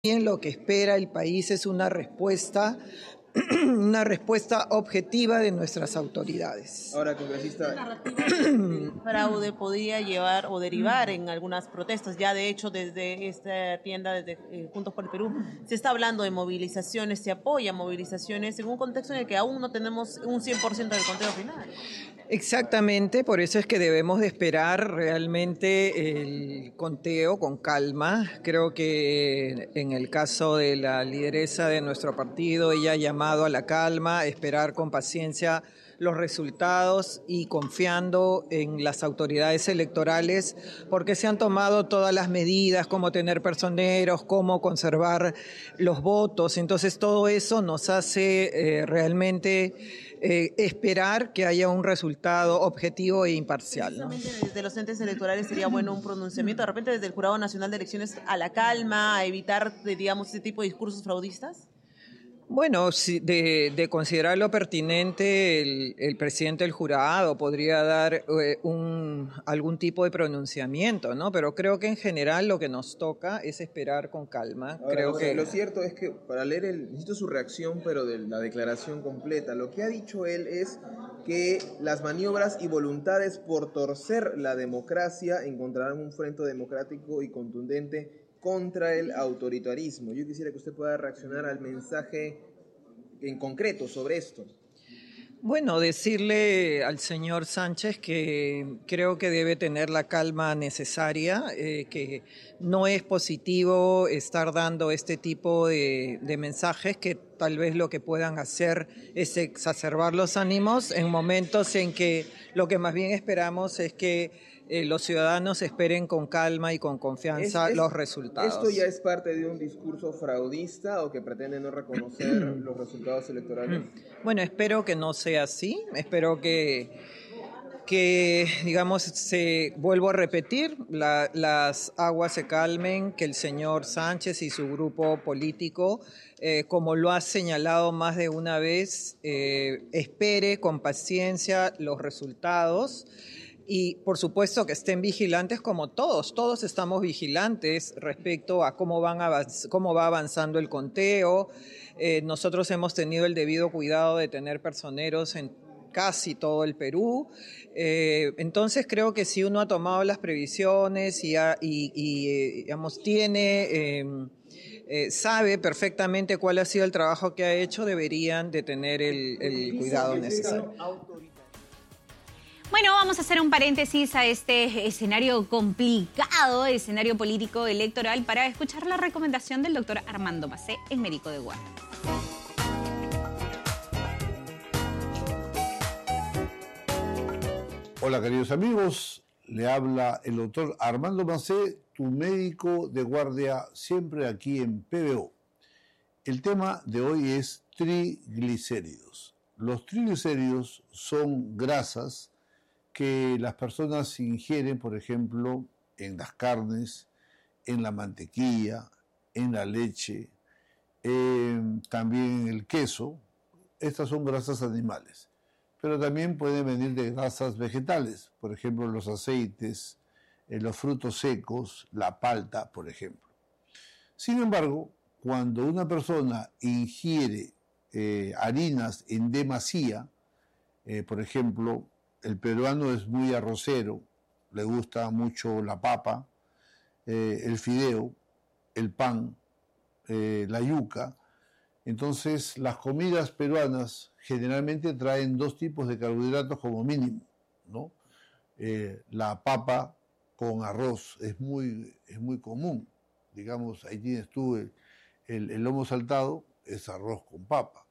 Bien, lo que espera el país es una respuesta una respuesta objetiva de nuestras autoridades. Ahora, congresista, Esta narrativa de fraude podría llevar o derivar en algunas protestas. Ya, de hecho, desde esta tienda, desde Juntos por el Perú, se está hablando de movilizaciones, se apoya movilizaciones en un contexto en el que aún no tenemos un 100% del conteo final. Exactamente, por eso es que debemos de esperar realmente el conteo con calma. Creo que en el caso de la lideresa de nuestro partido, ella ha llamado a la calma, esperar con paciencia los resultados y confiando en las autoridades electorales, porque se han tomado todas las medidas, como tener personeros, cómo conservar los votos. Entonces todo eso nos hace realmente esperar que haya un resultado objetivo e imparcial, ¿no? Precisamente desde los entes electorales sería bueno un pronunciamiento, de repente desde el Jurado Nacional de Elecciones, a la calma, a evitar, digamos, este tipo de discursos fraudistas. Bueno, de considerarlo pertinente, el presidente del jurado podría dar algún tipo de pronunciamiento, ¿no? Pero creo que en general lo que nos toca es esperar con calma. ahora, Creo bueno, que lo cierto es que para leer necesito su reacción, pero de la declaración completa. Lo que ha dicho él es que las maniobras y voluntades por torcer la democracia encontrarán un frente democrático y contundente contra el autoritarismo. Yo quisiera que usted pueda reaccionar al mensaje en concreto sobre esto. Bueno, decirle al señor Sánchez que creo que debe tener la calma necesaria, que no es positivo estar dando este tipo de mensajes que tal vez lo que puedan hacer es exacerbar los ánimos en momentos en que lo que más bien esperamos es que los ciudadanos esperen con calma y con confianza los resultados. ¿Esto ya es parte de un discurso fraudista o que pretende no reconocer los resultados electorales? Bueno, espero que no sea así, espero que digamos, vuelvo a repetir, las aguas se calmen, que el señor Sánchez y su grupo político, como lo ha señalado más de una vez, espere con paciencia los resultados. Y por supuesto que estén vigilantes como todos estamos vigilantes respecto a cómo va avanzando el conteo. Nosotros hemos tenido el debido cuidado de tener personeros en casi todo el Perú. Entonces creo que si uno ha tomado las previsiones digamos, sabe perfectamente cuál ha sido el trabajo que ha hecho, deberían de tener el cuidado necesario. Bueno, vamos a hacer un paréntesis a este escenario complicado, escenario político electoral, para escuchar la recomendación del doctor Armando Macé, el médico de guardia. Hola, queridos amigos, le habla el doctor Armando Macé, tu médico de guardia, siempre aquí en PBO. El tema de hoy es triglicéridos. Los triglicéridos son grasas que las personas ingieren, por ejemplo, en las carnes, en la mantequilla, en la leche, también en el queso. Estas son grasas animales, pero también pueden venir de grasas vegetales, por ejemplo, los aceites, los frutos secos, la palta, por ejemplo. Sin embargo, cuando una persona ingiere harinas en demasía, por ejemplo, el peruano es muy arrocero, le gusta mucho la papa, el fideo, el pan, la yuca. Entonces, las comidas peruanas generalmente traen dos tipos de carbohidratos como mínimo, ¿no? La papa con arroz es muy común. Digamos, ahí tienes tú el lomo saltado, es arroz con papa.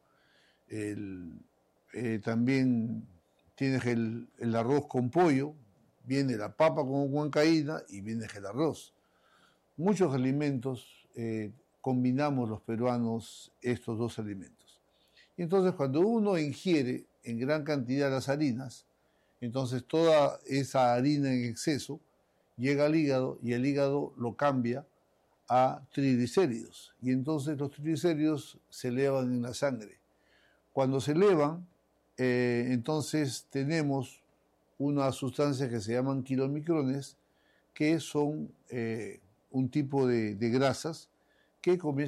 También tienes el arroz con pollo, viene la papa con huancaína y viene el arroz. Muchos alimentos combinamos los peruanos estos dos alimentos. Y entonces cuando uno ingiere en gran cantidad las harinas, entonces toda esa harina en exceso llega al hígado y el hígado lo cambia a triglicéridos. Y entonces los triglicéridos se elevan en la sangre. Cuando se elevan, entonces tenemos una sustancia que se llaman kilomicrones, que son un tipo de grasas que comienza